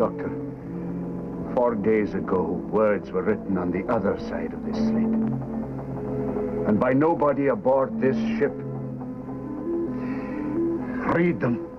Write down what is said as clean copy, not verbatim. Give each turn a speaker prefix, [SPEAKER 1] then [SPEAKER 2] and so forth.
[SPEAKER 1] Doctor. 4 days ago, words were written on the other side of this slate. And by nobody aboard this ship. Read them.